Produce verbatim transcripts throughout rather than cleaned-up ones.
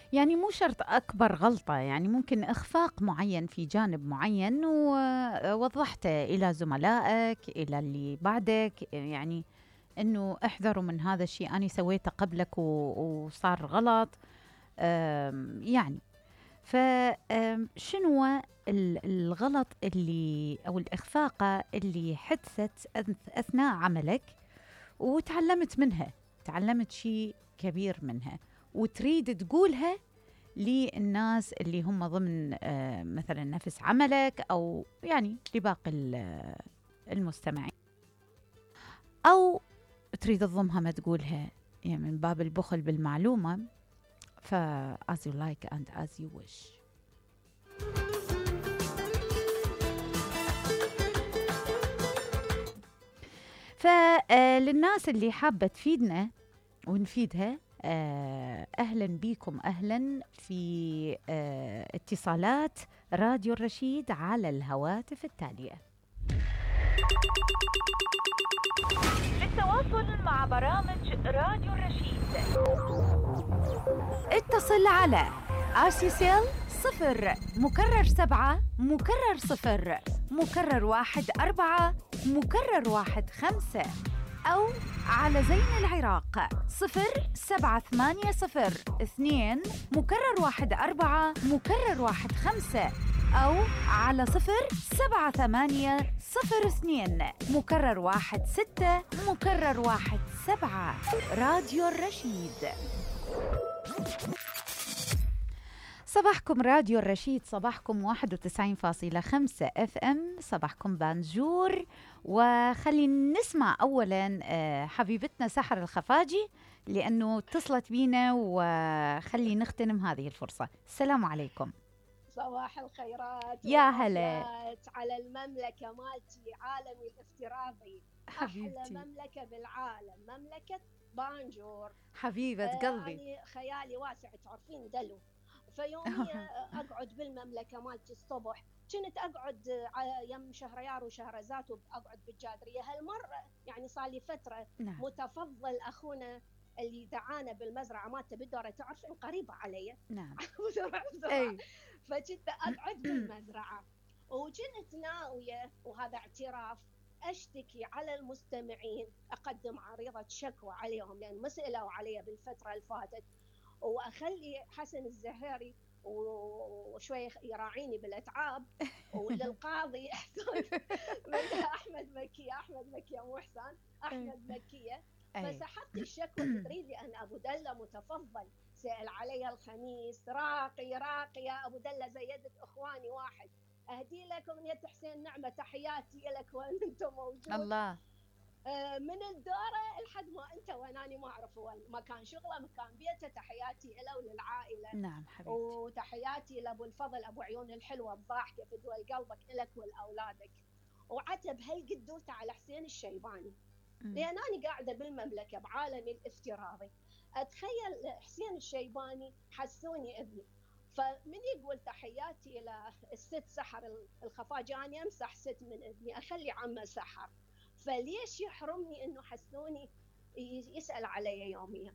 يعني مو شرط أكبر غلطة، يعني ممكن إخفاق معين في جانب معين ووضحته إلى زملائك، إلى اللي بعدك، يعني إنه احذروا من هذا الشيء، أنا سويته قبلك و- وصار غلط. أم، يعني فشنو ال- الغلط اللي أو الإخفاقة اللي حدثت أث- أثناء عملك وتعلمت منها، تعلمت شيء كبير منها وتريد تقولها للناس اللي هم ضمن آه، مثلا نفس عملك أو يعني لباقي ال- المستمعين، أو تريد تضمها ما تقولها، يعني من باب البخل بالمعلومة. ف as you like and as you wish. فللناس اللي حابة تفيدنا ونفيدها، آه، أهلا بكم، أهلا في آه، اتصالات راديو الرشيد على الهواتف التالية. للتواصل مع برامج راديو الرشيد اتصل على آسيسيل صفر مكرر سبعة مكرر صفر مكرر واحد أربعة مكرر واحد خمسة، أو على زين العراق صفر سبعة ثمانية صفر اثنين مكرر واحد أربعة مكرر واحد خمسة، أو على صفر سبعة ثمانية صفر اثنين مكرر واحد ستة مكرر واحد سبعة. راديو الرشيد. صباحكم راديو الرشيد، صباحكم واحد وتسعين فاصلة خمسة اف ام، صباحكم بانجور. وخلينا نسمع اولا آه، حبيبتنا سحر الخفاجي لانه اتصلت بينا، وخلي نغتنم هذه الفرصة. السلام عليكم. صباح الخيرات يا هلا على المملكة مالتي، عالمي الافتراضي، حبيبتي، أحلى مملكة بالعالم، مملكة بانجور. حبيبة آه قلبي. يعني خيالي واسع، تعرفين دلو. فيومية أقعد بالمملكة مالتي الصبح، كنت أقعد يم شهريار وشهرزات وأقعد بالجادرية. هالمرة يعني صار لي فترة نعم. متفضل أخونا اللي دعانا بالمزرعة مالته بالدورة، تعرفين قريبة علي. نعم. مزرعة مزرعة. اي فكنت أقعد بالمزرعة وكنت ناوية، وهذا اعتراف، أشتكي على المستمعين، أقدم عريضة شكوى عليهم لأن ما سألوا علي بالفترة اللي فاتت، وأخلي حسن الزهيري وشوي يراعيني بالأتعاب، وللقاضي من أحمد مكية، أحمد مكية مو حسان، أحمد مكية. فسحبت الشكوى. تدري لي أن أبو دلة متفضل سأل علي الخميس، راقي راقي يا أبو دلة زيدت إخواني واحد، أهدي لكم يا حسين نعمة، تحياتي لك وين أنت موجود. الله. من الدورة لحد ما أنت ويناني ما أعرف وين، مكان شغله مكان بيته، تحياتي له وللعائلة. نعم حبيبتي. وتحياتي لأبو الفضل أبو عيون الحلوة الضاحكة في دول قلبك إلك ولأولادك. وعتب هالقدوته على حسين الشيباني، لأن أنا قاعدة بالمملكة بعالمي الافتراضي، أتخيل حسين الشيباني حسوني ابني. فمن يقول تحياتي إلى الست سحر الخفاجي، أنا أمسح ست من ابني أخلي عمه سحر، فليش يحرمني إنه حسوني يسأل علي يوميا؟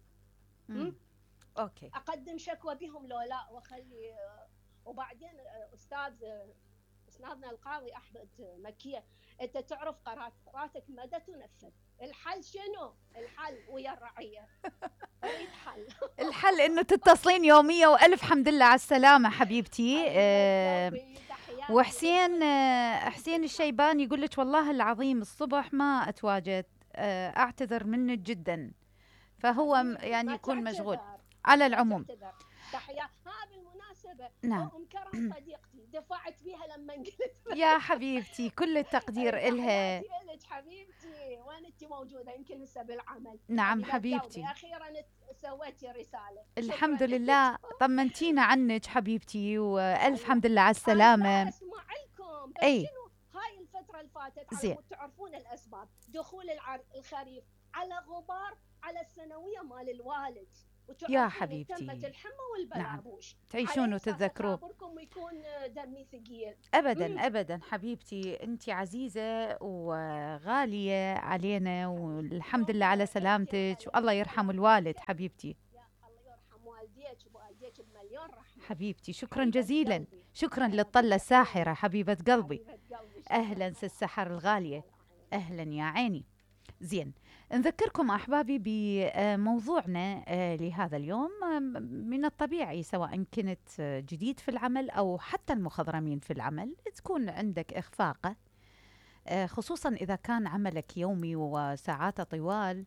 أوكي. أقدم شكوى بهم لو لا، وأخلي. وبعدين أستاذ أستاذنا القاضي أحمد مكية، أنت تعرف قراراتك مدى تنفذ، الحل شنو؟ الحل ويا الرعية. أريد حل. الحل إنه تتصلين يوميا، وألف حمد لله على السلامة حبيبتي. آه وحسين آه حسين الشيباني يقول لك والله العظيم الصبح ما أتواجد، آه أعتذر منك جدا، فهو يعني يكون مشغول. على العموم تحية. ها بالمناسبة نعم. أم كرم صديقتي دفعت بيها لما قلت يا حبيبتي كل التقدير إلها. تحياتي لك حبيبتي، وين أنت موجودة؟ يمكن لسه بالعمل. نعم حبيبتي. أخيرا سويتي رسالة. الحمد لله طمنتينا عنك حبيبتي، وألف حمد لله على السلامة. أسمع لكم بس أي. شنو هاي الفترة اللي فاتت، على مود تعرفون الأسباب، دخول الخريف على غبار على السنوية مال الوالد، يا حبيبتي تمت الحمى والبلابوش. نعم. تعيشون وتتذكروا. خابركم ويكون دمي ثقيل. أبدا مم. أبدا حبيبتي، أنت عزيزة وغالية علينا، والحمد لله على سلامتك، والله يرحم الوالد حبيبتي. يا الله يرحم والديك ووالديك بمليون رحمه. حبيبتي شكرا جزيلا، شكرا للطله الساحره حبيبه قلبي. اهلا سي السحر الغاليه، اهلا يا عيني. زين، نذكركم أحبابي بموضوعنا لهذا اليوم. من الطبيعي سواء كنت جديد في العمل أو حتى المخضرمين في العمل تكون عندك إخفاقة، خصوصا إذا كان عملك يومي وساعاته طوال.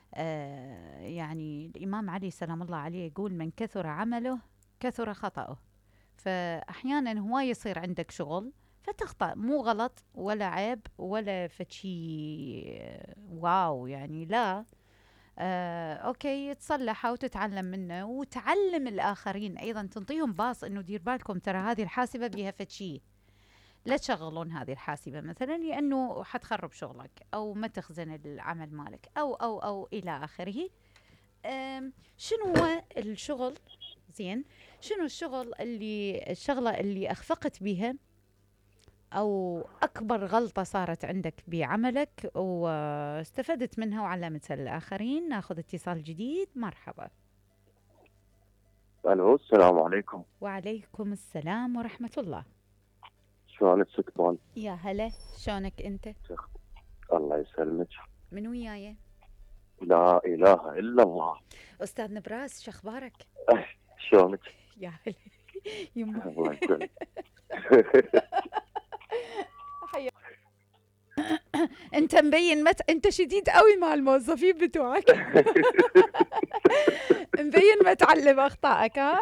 يعني الإمام علي سلام الله عليه يقول من كثر عمله كثر خطأه. فأحيانا هو يصير عندك شغل فتخطأ، مو غلط ولا عيب ولا فشي واو يعني، لا. آه، أوكي، تصلحه وتتعلم منه وتعلم الآخرين أيضا، تنطيهم باص إنه دير بالكم ترى هذه الحاسبة بيها فشي، لا تشغلون هذه الحاسبة مثلا لأنه حتخرب شغلك أو ما تخزن العمل مالك أو أو أو إلى آخره. شنو هو الشغل؟ زين، شنو الشغل اللي الشغلة اللي أخفقت بيها أو أكبر غلطة صارت عندك بعملك واستفدت منها وعلمتها للآخرين؟ ناخذ اتصال جديد. مرحبا. ألو، السلام عليكم. وعليكم السلام ورحمة الله. شلونك ستبان؟ يا هلا، شلونك أنت؟ الله يسلمك. من وياي؟ لا إله إلا الله. أستاذ نبراس، شخبارك؟ شلونك؟ يا هلا يمه. الله يسلمك. انت مبين مت... انت شديد قوي مع الموظفين بتوعك. مبين ما تعلم اخطائك. ها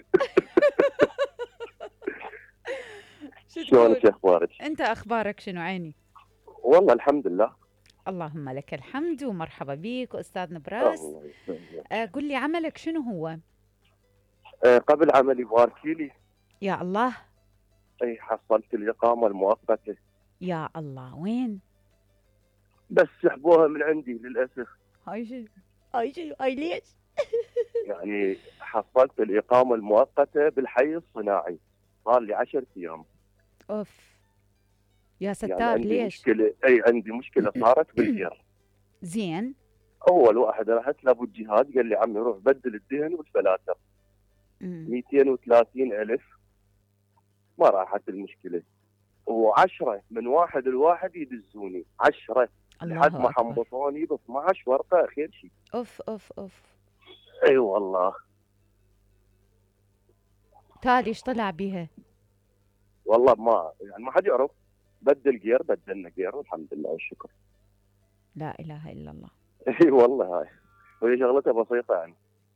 شلونك اخبارك؟ انت اخبارك شنو عيني؟ والله الحمد لله. اللهم لك الحمد ومرحبا بيك استاذ نبراس. الله يسلمك. آه قل لي عملك شنو هو؟ آه قبل عملي باركي لي. يا الله. اي حصلت الاقامه المؤقته. يا الله، وين؟ بس سحبوها من عندي للاسف. هاي شو هاي شو هاي ليش؟ يعني حصلت الاقامه المؤقته بالحي الصناعي، صار لي عشرة ايام. اوف يا ستار. يعني عندي ليش؟ مشكله، اي عندي مشكله صارت بالجير. زين. اول واحد رحت لابو الجهاد قال لي عمي روح بدل الدهن والفلاتر. مئتين وثلاثين ألف. ما راحت المشكله، وعشرة من واحد لواحد يدزوني عشرة لحد ما حنبطوني ب اثني عشر ورقه اخير شيء. اوف اوف اوف. اي أيوة والله. تالي ايش طلع بيها؟ والله ما يعني ما حد يعرف. بدل جير، بدلنا جير والحمد لله والشكر. لا اله الا الله. اي والله هاي وهي شغلتها بسيطه يعني.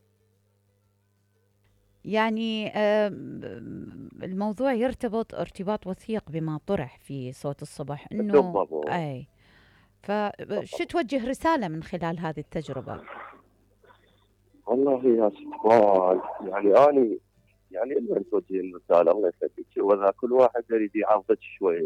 يعني الموضوع يرتبط ارتباط وثيق بما طرح في صوت الصبح انه اي. فشو توجه رساله من خلال هذه التجربه؟ والله يا ستوان يعني اني يعني اللي نتوجه الرساله الله يسعدك، واذا كل واحد يريد يعضك شويه.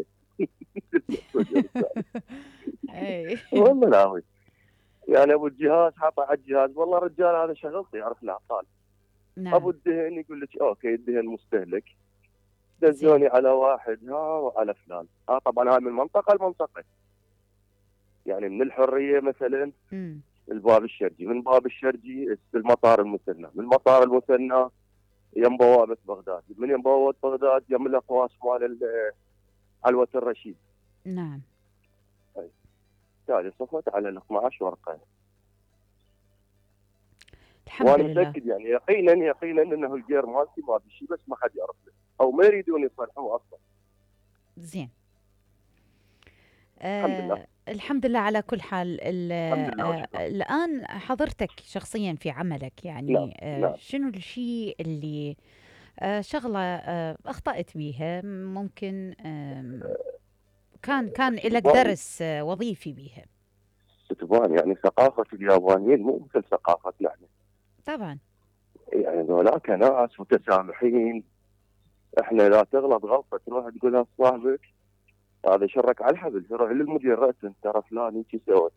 اي والله لا يعني ابو الجهاز حاطه على الجهاز، والله رجال هذا شغلته يعرف الاعطال. نعم. ابو الدهن يقول لك اوكي الدهن مستهلك، دزوني على واحد ها وعلى فلان. اه طبعا هاي من منطقه لمنطقه، يعني من الحريه مثلا م. الباب الشرجي، من باب الشرجي المطار المثنى، من المطار المثنى يم بوابه بغداد، من يم بوابه بغداد يم الاقواس مال علوه الرشيد. نعم. تالي صفت على ال اثني عشر ورقه. الحمد وانا لله. متاكد يعني يقينا يقينا انه الجير مالتي ما في شيء، بس ما حد يعرف له او ما يريدون يصلحوه اصلا. زين. الحمد لله. آه الحمد لله على كل حال. الحمد لله آه الان حضرتك شخصيا في عملك يعني نعم. آه نعم. شنو الشيء اللي آه شغله آه اخطأت بيها، ممكن آه كان كان لك درس آه وظيفي بيها؟ تبان يعني ثقافه اليابانيين مو مثل ثقافتنا احنا. طبعا. يعني هذولاك ناس متسامحين. احنا لا تغلط غلطه تروح تقولها لصاحبك هذا شرك على الحبل، تروح للمدير راسا ترى فلان هيك سوى.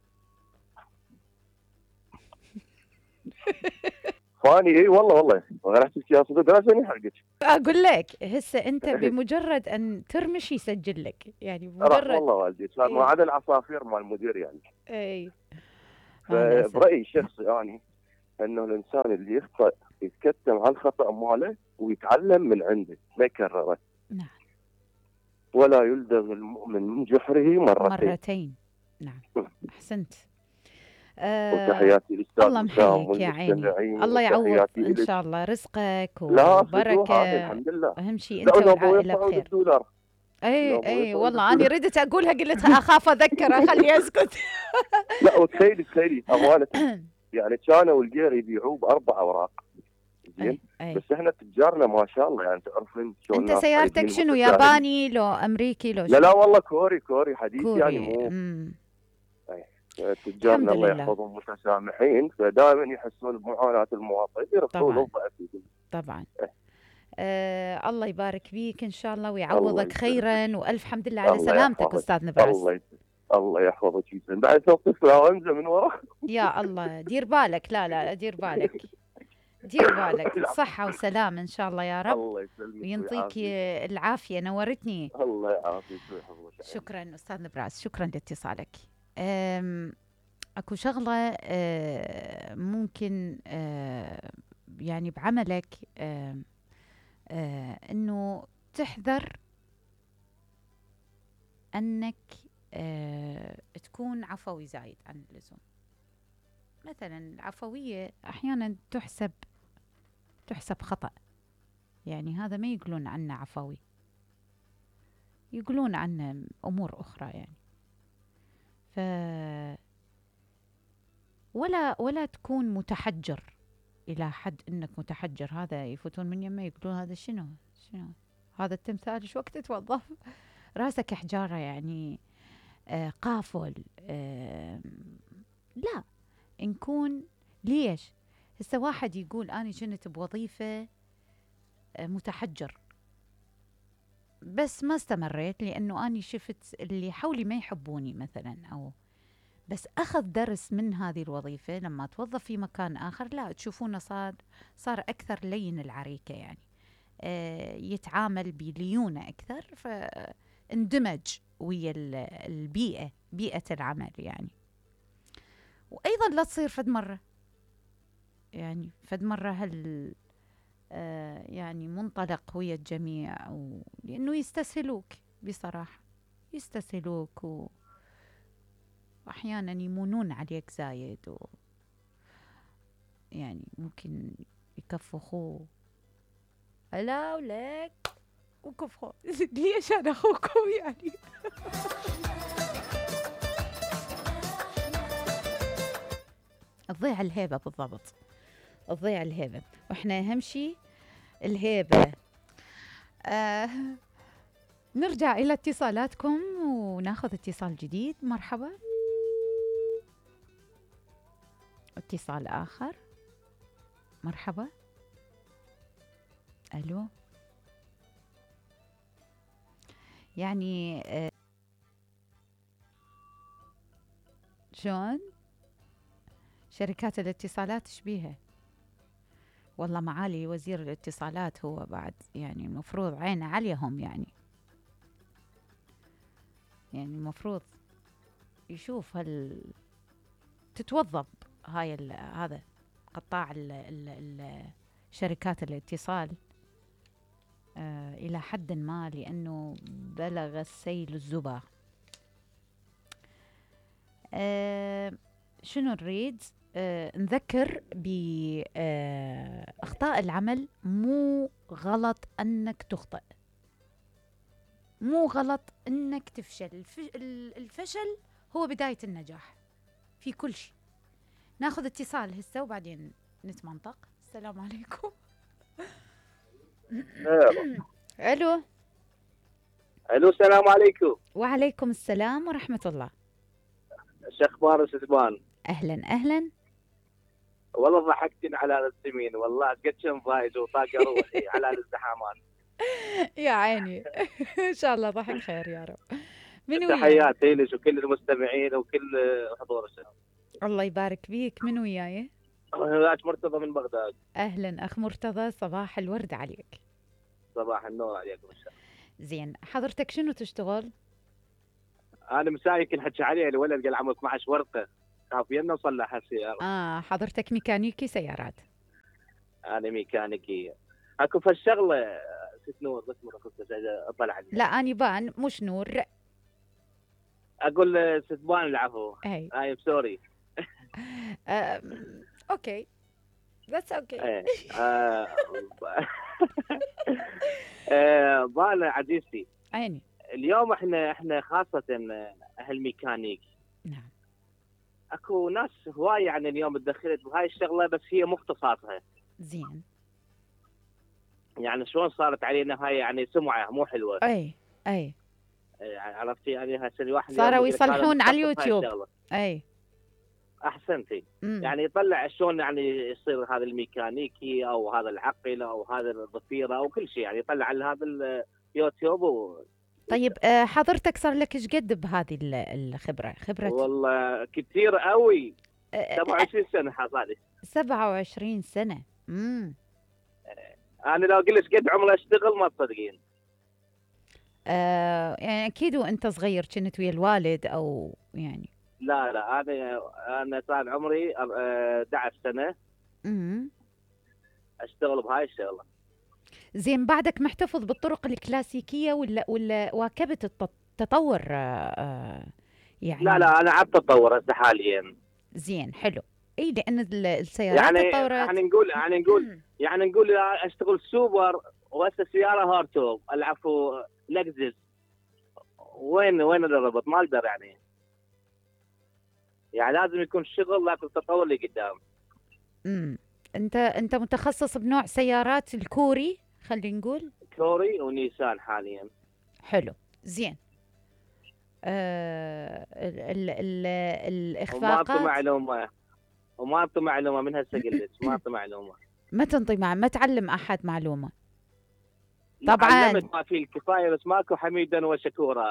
فاني اي والله والله رحت يا صدق راسا حقك. اقول لك هسه انت بمجرد ان ترمش يسجل لك، يعني بمجرد والله والدي صار ما عدا العصافير مال المدير يعني. اي. فبرايي الشخصي يعني انه الانسان اللي يخطئ يتكتم على الخطأ ماله ويتعلم من عنده ما يكرره. نعم. ولا يلدغ المؤمن من جحره مرتين. مرتين. نعم. أحسنت. أه وتحياتي للأستاذ الله وسام محييك يا عيني. والمستمعين الله يعوض وتحياتي إن إلك. شاء الله رزقك لا صدوها وبركة. الحمد لله. أهم شيء لا أنت أنا أبوي والعائلة يصعد بخير. الدولار. اي لا، اي أبوي والله يصعد انا ردت اقولها قلت اخاف اذكره خليه يسكت. لا وتخيلي تخيلي أمانة يعني كانوا والجير يبيعوه بأربع أوراق. زين. أي أي. بس احنا تجارنا ما شاء الله يعني تعرفين شلون انت الناس سيارتك طيبين شنو، متساهلين. ياباني لو امريكي لو لا شنو؟ لا والله كوري كوري حديث كوري. يعني مو امم تجارنا الله لله. يحفظهم متسامحين، فدائما يحسون بمعاناة المواطن يرفعون طبعاً. الضعف. طبعا. إيه. آه الله يبارك فيك ان شاء الله الله ويعوضك يسلمك. خيرا، والف حمد لله على الله سلامتك يحفظك. استاذ نبراس. الله يسلمك. الله يحفظك يسلم. بعد توقف انزل من ورا. يا الله دير بالك. لا لا دير بالك. دير بالك. صحة وسلامة ان شاء الله يا رب، الله يسلمك وينطيك ويعافيك. العافية. نورتني. الله يعافيك ويحفظك. شكرا استاذ نبراس، شكرا لاتصالك. أم، اكو شغله أه، ممكن أه، يعني بعملك أه، أه، انه تحذر انك أه، تكون عفوي زايد عن اللزوم. مثلا العفويه احيانا تحسب تحسب خطأ، يعني هذا ما يقولون عنه عفوي، يقولون عنه امور اخرى يعني. ف ولا ولا تكون متحجر الى حد انك متحجر. هذا يفوتون من يمه يقولون هذا شنو شنو هذا التمثال شو وقت توظف راسك حجاره يعني. آه قافل. آه لا نكون. ليش هسه واحد يقول أنا كنت بوظيفة آه متحجر بس ما استمريت لأنه أنا شفت اللي حولي ما يحبوني مثلا، أو بس أخذ درس من هذه الوظيفة لما توظف في مكان آخر لا تشوفونه صار صار أكثر لين العريكة يعني. آه يتعامل بليونة أكثر، فاندمج ويا البيئة بيئة العمل يعني. وأيضا لا تصير فد مرة يعني فد مرة هل آه يعني منطلق ويا الجميع، و... لأنه يستسهلوك بصراحة، يستسهلوك و... وأحيانا يمونون عليك زايد، و... يعني ممكن يكفخوه ألا ولك وكفخوه ليش أنا أخوكم يعني. تضيع الهيبة بالضبط، تضيع الهيبة، وإحنا أهم شيء الهيبة. آه نرجع إلى اتصالاتكم وناخذ اتصال جديد. مرحبا. اتصال آخر. مرحبا. ألو. يعني آه شلون شركات الاتصالات تشبيها؟ والله معالي وزير الاتصالات هو بعد يعني المفروض عينه عليهم يعني يعني المفروض يشوف هل تتوظب هاي ال هذا قطاع ال ال ال شركات الاتصال آه إلى حد ما، لأنه بلغ السيل الزبا. آه شنو نريد؟ آه نذكر بأخطاء العمل. مو غلط أنك تخطئ، مو غلط أنك تفشل. الفشل هو بداية النجاح في كل شيء. ناخذ اتصال هسه وبعدين نتمنطق. السلام عليكم. الو. الو السلام عليكم. وعليكم السلام ورحمة الله. شو اخبار السبان؟ اهلا اهلا. والله ضحكتني على هذا السمين، والله قد كم ضايج وطاقه روحي على الازدحامات. يا عيني. ان شاء الله ضحك خير يا رب. منو تحياتي لك وكل المستمعين وكل حضور الشباب. الله يبارك بيك. منو وياي؟ اخ مرتضى من بغداد. اهلا اخ مرتضى، صباح الورد عليك. صباح النور عليكم ان شاء الله. زين، حضرتك شنو تشتغل؟ انا مسايك نحكي عليه الولد قال عمره اثنعش ورقه خاف يمنا نصلح السياره. اه حضرتك ميكانيكي سيارات. انا ميكانيكي. اكو فالشغله ست نور بس اطلع عليها. لا اني بان مش نور. اقول ست بان العفو. اي اي ام سوري. اوكي ذاتس اوكي. بان عزيزتي عيني. اليوم احنا احنا خاصه اهل ميكانيك. نعم. اكو ناس هواي يعني اليوم تدخلت بهاي الشغله بس هي مو اختصاصها. زين. يعني شلون صارت علينا هاي يعني سمعه مو حلوه. اي اي يعني عرفتي يعني هسه الواحد صاروا يصلحون على اليوتيوب. اي احسنتي. مم. يعني يطلع شلون يعني يصير هذا الميكانيكي او هذا العقل او هذا الضفيره او كل شيء، يعني يطلع على هذا اليوتيوب و... طيب آه حضرتك صار لك ايش قد بهذه الخبره؟ خبره والله كثير قوي. آه سبعة وعشرين سنه حصلي. سبعة وعشرين سنه. امم انا لو اقول لك قد عمري اشتغل ما تصدقين. آه يعني اكيد وانت صغير كنت ويا الوالد او يعني؟ لا لا انا انا صار عمري احد عشر سنه. امم اشتغل بهاي الشغله. زين بعدك محتفظ بالطرق الكلاسيكية ولا ولا واكبت التطور آه يعني؟ لا لا انا عم تطور هسه حاليا. زين حلو. اي لان السيارات يعني تطورت. يعني نقول يعني نقول يعني نقول اشتغل سوبر وهسه سياره هارتوب العفو لكزس. وين وين الربط ما اقدر يعني. يعني لازم يكون شغل لكن تطور لي قدام. امم انت انت متخصص بنوع سيارات الكوري خلينا نقول؟ كوري ونيسان حاليا. حلو زين. آه ال ال الاخفاقات. وما اعطي معلومه وما اعطي معلومه من هسه قلت ما اعطي معلومه. ما تنطي مع ما تعلم احد معلومه. طبعا علمت ما فيه الكفايه بس ماكو حميدا وشكورا.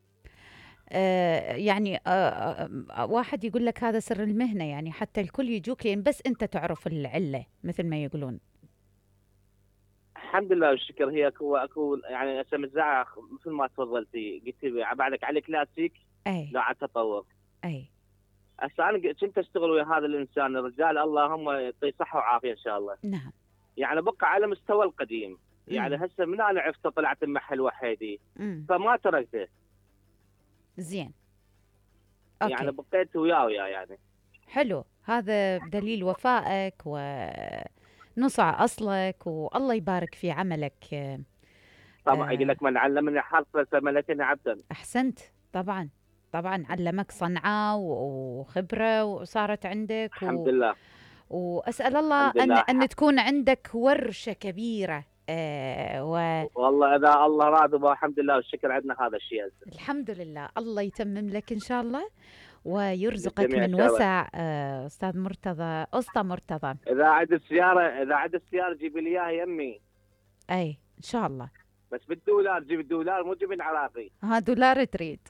آه يعني آه آه واحد يقول لك هذا سر المهنة، يعني حتى الكل يجوك لين بس أنت تعرف العلة مثل ما يقولون. الحمد لله والشكر. هي اكو اكو يعني هسه متزعق مثل ما تفضلتي قلتي بعدك على كلاسيك. أي لا على تطور. أي هسه انا كنت اشتغل ويا هذا الانسان الرجال اللهم يعطيه صحه وعافيه ان شاء الله. نعم. يعني بقى على مستوى القديم. يعني هسه من انا عرفته طلعت بمحل وحيدي مم. فما تركته. زين أوكي. يعني بقيت وياه وياه يعني. حلو، هذا دليل وفائك ونصع أصلك والله يبارك في عملك. طبعا آه. يقول لك من علمني حرفا فملكني عبدا. أحسنت طبعا طبعا علمك صنعة وخبرة وصارت عندك. الحمد و... لله. وأسأل الله أن أن تكون عندك ورشة كبيرة. آه و... والله إذا الله راضي الحمد لله والشكر عندنا هذا الشيء. الحمد لله الله يتمم لك إن شاء الله ويرزقك من وسع. آه أستاذ مرتضى أسطى مرتضى. إذا عندك سيارة إذا عندك سيارة جيبي لي إياها يمي. أي إن شاء الله. بس بالدولار جيب الدولار مو جيب العراقي. ها دولار تريد.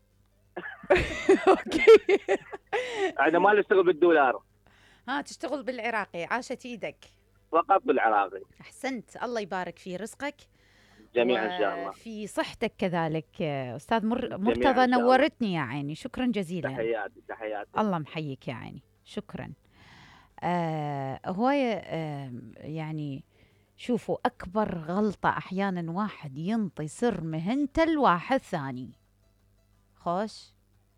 أوكي. أنا ما نشتغل بالدولار. ها تشتغل بالعراقي. عاشت إيدك. فقط بالعراقي. أحسنت الله يبارك في رزقك جميعا إن شاء الله. في صحتك كذلك. أستاذ مر... مرتضى نورتني يا عيني. شكرا جزيلا. تحياتي تحياتي. الله محييك يا عيني. شكرا. آه هواية آه يعني شوفوا أكبر غلطة أحيانا واحد ينطي سر مهنته لواحد ثاني. خوش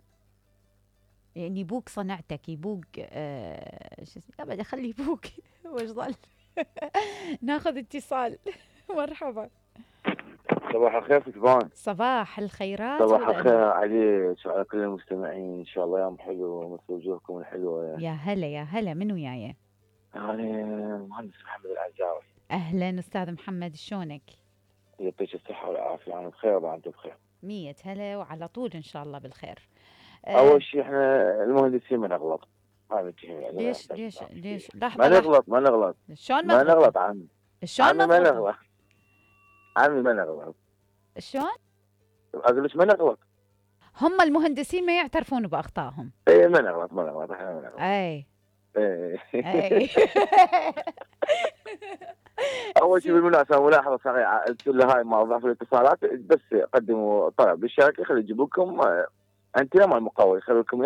يعني يبوك صنعتك يبوك آه شو اسمه ابدا خلي يبوك وش ظل. ناخذ اتصال. مرحبا. صباح الخير فتبان. صباح الخيرات. صباح الخير عليك وعلى كل المستمعين. ان شاء الله يوم حلو مثل وجوهكم الحلوه. يا هلا يا هلا من وياي؟ انا المهندس محمد العزاوي. اهلا استاذ محمد شلونك؟ يعطيك الصحه والعافيه. انا بخير وانت بخير. مية هلا وعلى طول ان شاء الله بالخير. اول شيء احنا المهندسين ما نغلط. ما ليش ليش ليش لحظه ما نغلط ما نغلط. شلون ما نغلط عمي؟ شلون ما نغلط عمي؟ ما نغلط. شلون؟ اقول لك ما نغلط. هم المهندسين ما يعترفون باخطائهم. اي ما نغلط ما نغلط احنا ما نغلط. اي اي اي. اول شيء بالمناسبه ملاحظه صغيره كل هاي موضوع في الاتصالات بس قدموا طلب للشركه خلي يجيبوا لكم انت ما المقاول يخلوا لكم